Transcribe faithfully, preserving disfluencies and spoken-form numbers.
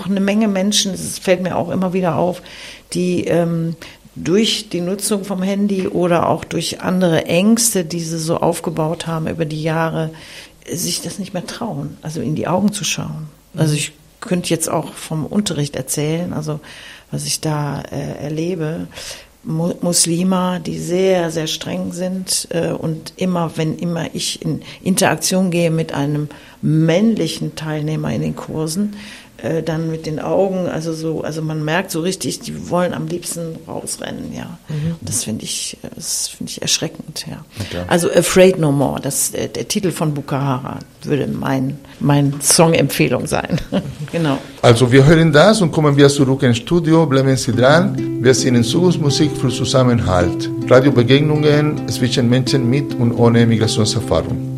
auch eine Menge Menschen, das fällt mir auch immer wieder auf, die ähm, durch die Nutzung vom Handy oder auch durch andere Ängste, die sie so aufgebaut haben über die Jahre, sich das nicht mehr trauen, also in die Augen zu schauen. Also ich könnte jetzt auch vom Unterricht erzählen, also was ich da äh, erlebe. Mu- Muslime, die sehr, sehr streng sind äh, und immer, wenn immer ich in Interaktion gehe mit einem männlichen Teilnehmer in den Kursen, äh, dann mit den Augen, also so, also man merkt so richtig, die wollen am liebsten rausrennen, ja. Mhm. Das finde ich, das finde ich erschreckend, ja. Okay. Also Afraid No More, das äh, der Titel von Bukahara würde mein mein Song-Empfehlung sein. Genau. Also wir hören das und kommen wir zurück ins Studio, bleiben Sie dran. Wir singen Zukunftsmusik für Zusammenhalt. Radiobegegnungen zwischen Menschen mit und ohne Migrationserfahrung.